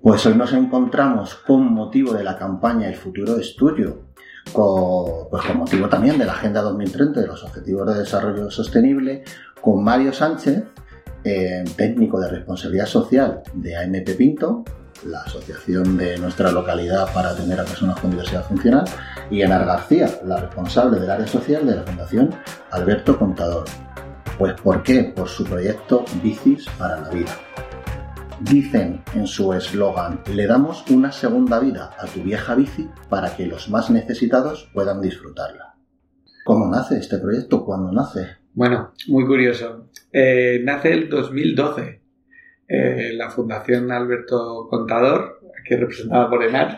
Pues hoy nos encontramos con motivo de la campaña El futuro es tuyo, con motivo también de la Agenda 2030 de los Objetivos de Desarrollo Sostenible, con Mario Sánchez, técnico de responsabilidad social de AMP Pinto, la asociación de nuestra localidad para atender a personas con diversidad funcional, y Enar García, la responsable del área social de la Fundación Alberto Contador. Pues ¿por qué? Por su proyecto Bicis para la Vida. Dicen en su eslogan: le damos una segunda vida a tu vieja bici para que los más necesitados puedan disfrutarla. ¿Cómo nace este proyecto? ¿Cuándo nace? Bueno, muy curioso. Nace el 2012. La Fundación Alberto Contador, aquí representada por Enar,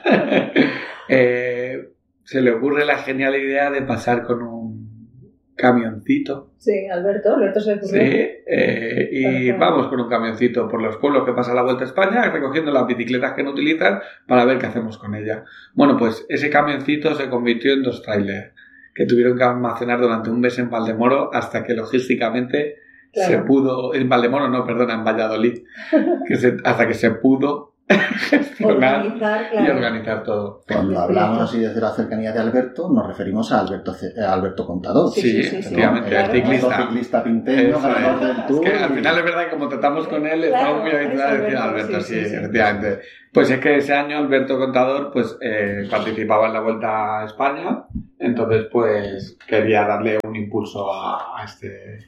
se le ocurre la genial idea de pasar con un camioncito. Sí, Alberto se le ocurrió. Sí, y vamos con un camioncito por los pueblos que pasa la Vuelta a España, recogiendo las bicicletas que no utilizan para ver qué hacemos con ellas. Bueno, pues ese camioncito se convirtió en 2 trailers que tuvieron que almacenar durante un mes en Valdemoro hasta que logísticamente se pudo, en Valdemoro no, perdona, en Valladolid, hasta que se pudo gestionar y organizar todo. Cuando hablamos así desde la cercanía de Alberto, nos referimos a Alberto Contador. Sí, efectivamente, el ciclista pinteño, ganador del Tour. Es que al final es verdad que como tratamos con él, estamos muy habituados a decir Alberto, sí, efectivamente. Pues es que ese año Alberto Contador pues participaba en la Vuelta a España, entonces pues quería darle un impulso a este.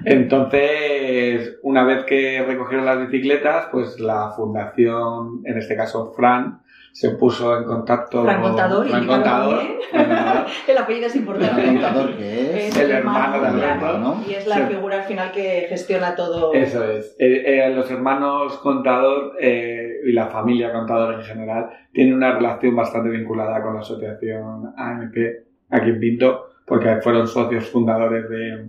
Entonces, una vez que recogieron las bicicletas, pues la fundación, en este caso Fran, se puso en contacto Fran Contador. El apellido es importante. Fran Contador, que es el hermano de Alberto, ¿no? Y es la figura al final que gestiona todo. Eso es. Los hermanos Contador y la familia Contador en general tienen una relación bastante vinculada con la asociación AMP aquí en Pinto, porque fueron socios fundadores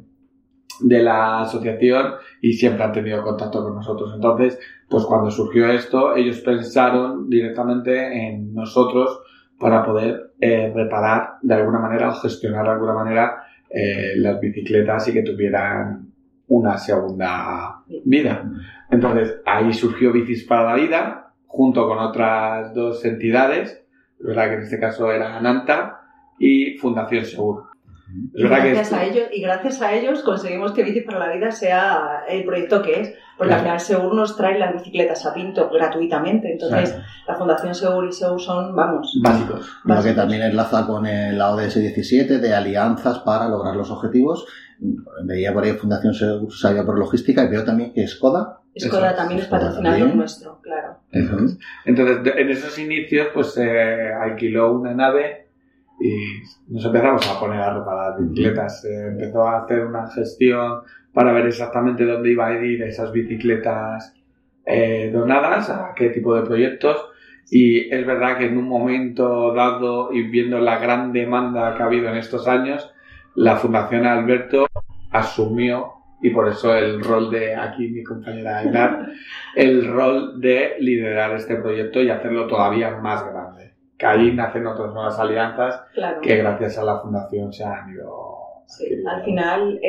de la asociación y siempre han tenido contacto con nosotros. Entonces, pues cuando surgió esto, ellos pensaron directamente en nosotros para poder reparar de alguna manera o gestionar de alguna manera las bicicletas y que tuvieran una segunda vida. Entonces, ahí surgió Bicis para la Vida, junto con otras 2 entidades, ¿verdad? Que en este caso eran ANANTA y Fundación Segur. Y gracias a ellos conseguimos que Bici para la Vida sea el proyecto que es, porque al final Segur nos trae las bicicletas a Pinto gratuitamente, entonces la Fundación Segur y Segur son, básicos. Lo que también enlaza con la ODS 17 de alianzas para lograr los objetivos. Veía por ahí Fundación Segur sabía por logística y veo también que Skoda también es patrocinador nuestro, claro. Entonces, en esos inicios pues se alquiló una nave y nos empezamos a poner a reparar bicicletas. Empezó a hacer una gestión para ver exactamente dónde iba a ir esas bicicletas donadas, a qué tipo de proyectos. Y es verdad que en un momento dado y viendo la gran demanda que ha habido en estos años, la Fundación Alberto asumió, y por eso el rol de aquí mi compañera Enar, el rol de liderar este proyecto y hacerlo todavía más grande. Que ahí nacen otras nuevas alianzas que gracias a la Fundación se han ido. Sí, al final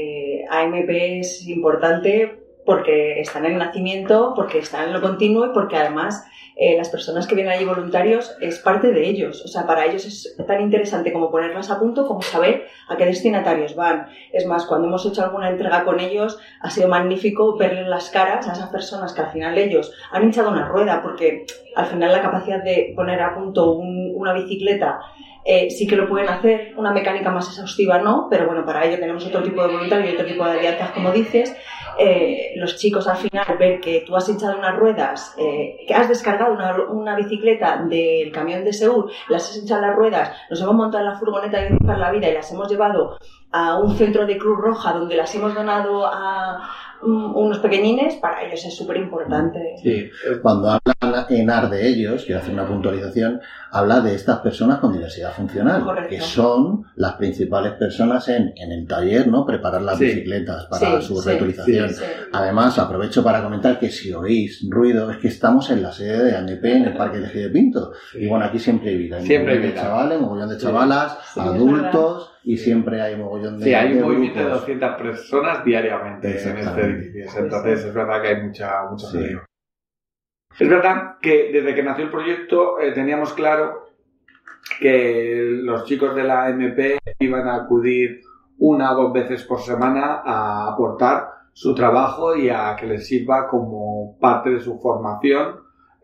AMP es importante porque está en el nacimiento, porque está en lo continuo y porque además las personas que vienen allí voluntarios es parte de ellos. O sea, para ellos es tan interesante como ponerlas a punto como saber a qué destinatarios van. Es más, cuando hemos hecho alguna entrega con ellos ha sido magnífico verles las caras a esas personas que al final ellos han hinchado una rueda, porque al final la capacidad de poner a punto una bicicleta sí que lo pueden hacer, una mecánica más exhaustiva no, pero bueno, para ello tenemos otro tipo de voluntarios y otro tipo de alianzas, como dices. Los chicos al final ver que tú has hinchado unas ruedas, que has descargado una bicicleta del camión de Segur, las has hinchado las ruedas, nos hemos montado en la furgoneta de Bici para la Vida y las hemos llevado a un centro de Cruz Roja donde las hemos donado a unos pequeñines, para ellos es súper importante. Sí. Cuando habla Enar de ellos, quiero hacer una puntualización, habla de estas personas con diversidad funcional. Correcto. Que son las principales personas en el taller, ¿no? Preparar las bicicletas para su reutilización. Sí. Además, aprovecho para comentar que si oís ruido, es que estamos en la sede de AMP en el Parque Ejido de Pinto. Sí. Y bueno, aquí siempre hay vida. Siempre hay vida. Chavales, mogollón de chavalas, adultos, y siempre hay mogollón de Sí, hay un movimiento de 200 personas diariamente en este edificio. Entonces es verdad que hay mucha Es verdad que desde que nació el proyecto teníamos claro que los chicos de la AMP iban a acudir 1 o 2 veces por semana a aportar su trabajo y a que les sirva como parte de su formación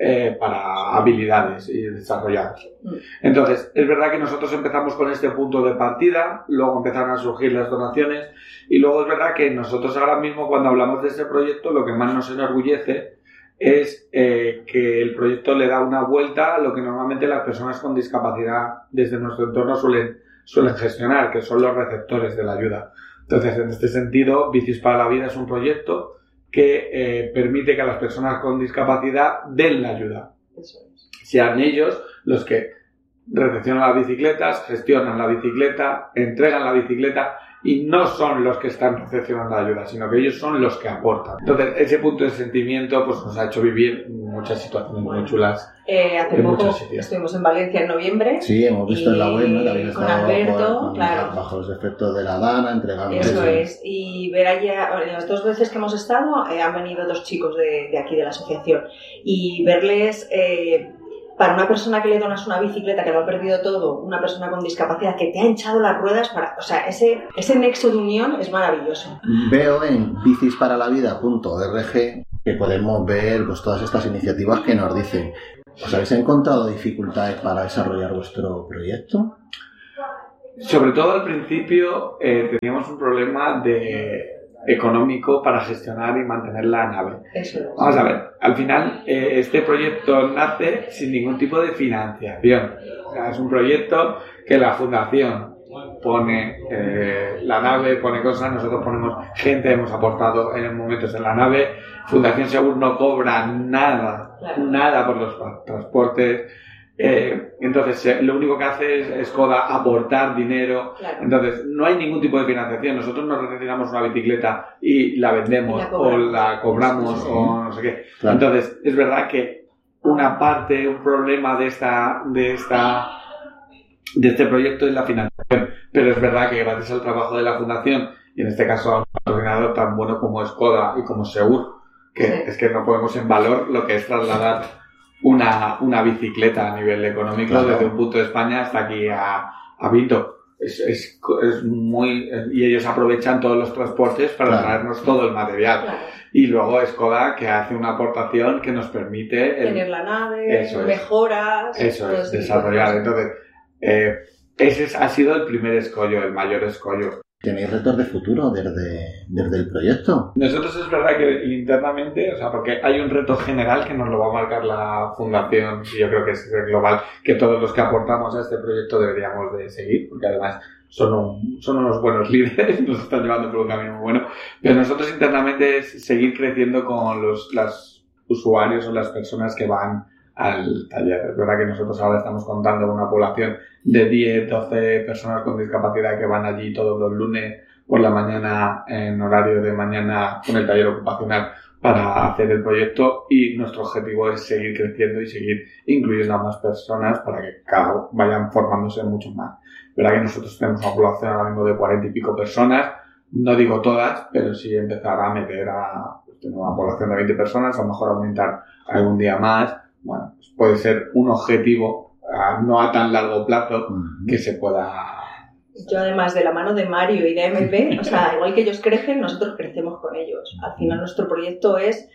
para habilidades y desarrollar. Entonces, es verdad que nosotros empezamos con este punto de partida, luego empezaron a surgir las donaciones y luego es verdad que nosotros ahora mismo cuando hablamos de este proyecto lo que más nos enorgullece es que el proyecto le da una vuelta a lo que normalmente las personas con discapacidad desde nuestro entorno suelen gestionar, que son los receptores de la ayuda. Entonces, en este sentido, Bicis para la Vida es un proyecto que permite que a las personas con discapacidad den la ayuda. Eso es. Sean ellos los que recepcionan las bicicletas, gestionan la bicicleta, entregan la bicicleta y no son los que están recepcionando la ayuda, sino que ellos son los que aportan. Entonces, ese punto de sentimiento pues, nos ha hecho vivir muchas situaciones muy chulas. Hace poco estuvimos en Valencia en noviembre. Sí, hemos visto en la web, ¿no? También con Alberto, claro. Bajo los efectos de la Dana, entregando. Eso es. Y ver allá, en las 2 veces que hemos estado, han venido 2 chicos de aquí, de la asociación. Y verles... para una persona que le donas una bicicleta, que lo ha perdido todo, una persona con discapacidad que te ha hinchado las ruedas, o sea, ese nexo de unión es maravilloso. Veo en bicisparalavida.org que podemos ver pues, todas estas iniciativas que nos dicen. ¿Os habéis encontrado dificultades para desarrollar vuestro proyecto? Sobre todo al principio teníamos un problema económico para gestionar y mantener la nave. Eso es. Vamos a ver, al final este proyecto nace sin ningún tipo de financiación. O sea, es un proyecto que la fundación pone la nave, pone cosas, nosotros ponemos gente, hemos aportado en momentos en la nave. Fundación Segur no cobra nada, claro, nada por los transportes. Entonces lo único que hace es Skoda aportar dinero. Claro. Entonces no hay ningún tipo de financiación. Nosotros nos retiramos una bicicleta y la vendemos o la cobramos sí, o no sé qué. Claro. Entonces es verdad que una parte, un problema de este proyecto es la financiación, pero es verdad que gracias al trabajo de la fundación y en este caso a un patrocinador tan bueno como Skoda y como Segur, que sí, es que no ponemos en valor lo que es trasladar una bicicleta a nivel económico, claro, desde un punto de España hasta aquí a Vinto. Es muy... Y ellos aprovechan todos los transportes para, claro, traernos todo el material. Claro. Y luego Skoda, que hace una aportación que nos permite... tener la nave, mejoras... Eso es, desarrollar. Entonces, ese ha sido el primer escollo, el mayor escollo. ¿Tenéis retos de futuro desde el proyecto? Nosotros es verdad que internamente, o sea, porque hay un reto general que nos lo va a marcar la fundación, y yo creo que es global, que todos los que aportamos a este proyecto deberíamos de seguir, porque además son unos buenos líderes, nos están llevando por un camino muy bueno, pero nosotros internamente es seguir creciendo con los usuarios o las personas que van al taller. Es verdad que nosotros ahora estamos contando con una población de 10, 12 personas con discapacidad que van allí todos los lunes por la mañana en horario de mañana con el taller ocupacional para hacer el proyecto, y nuestro objetivo es seguir creciendo y seguir incluyendo a más personas para que vayan formándose mucho más. Es verdad que nosotros tenemos una población ahora mismo de 40 y pico personas, no digo todas, pero sí empezar a meter tener una población de 20 personas, a lo mejor aumentar algún día más. Bueno, pues puede ser un objetivo no a tan largo plazo que se pueda... Yo además de la mano de Mario y de MP, o sea, igual que ellos crecen, nosotros crecemos con ellos. Al final nuestro proyecto es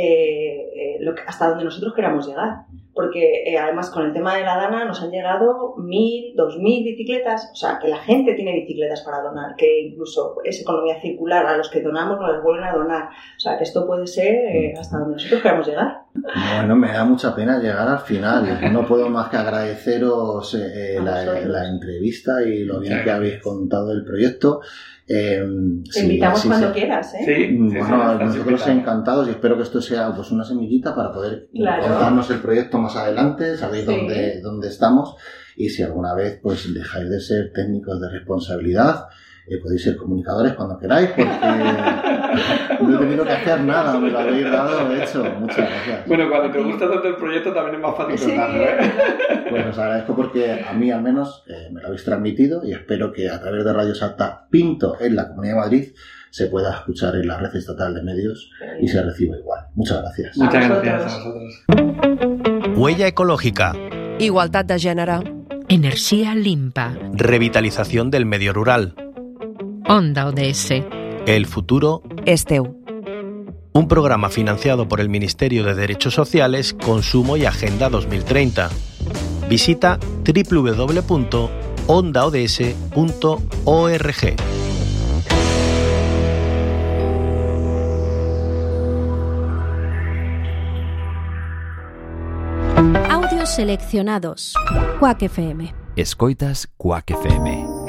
hasta donde nosotros queramos llegar. Porque además con el tema de la Dana nos han llegado 1.000, 2.000 bicicletas. O sea, que la gente tiene bicicletas para donar, que incluso es economía circular, a los que donamos nos las vuelven a donar. O sea, que esto puede ser hasta donde nosotros queramos llegar. Bueno, me da mucha pena llegar al final. No puedo más que agradeceros la entrevista y lo bien que habéis contado el proyecto. Te invitamos cuando quieras, ¿eh? Sí, bueno, nosotros encantados, y espero que esto sea pues una semillita para poder contarnos el proyecto más adelante. Sabéis dónde estamos, y si alguna vez pues dejáis de ser técnicos de responsabilidad, podéis ser comunicadores cuando queráis, porque no he tenido que hacer nada, me lo habéis dado, de hecho. Muchas gracias. Bueno, cuando te gusta tanto el proyecto también es más fácil contarlo, ¿eh? Pues os agradezco porque a mí al menos me lo habéis transmitido, y espero que a través de Radio Salta Pinto en la Comunidad de Madrid se pueda escuchar en la red estatal de medios y se reciba igual. Muchas gracias. Muchas gracias a vosotros. Huella ecológica. Igualtat de gènere. Energía limpa. Revitalización del medio rural. Onda ODS. El futuro És teu. Un programa financiado por el Ministerio de Derechos Sociales, Consumo y Agenda 2030. Visita www.ondaods.org. Audios seleccionados. Quack FM. Escoitas Quack FM.